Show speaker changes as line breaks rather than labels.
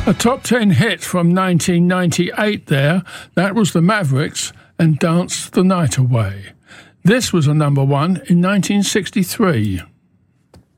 A top 10 hit from 1998 there. That was the Mavericks and Dance the Night Away. This was a number one in 1963.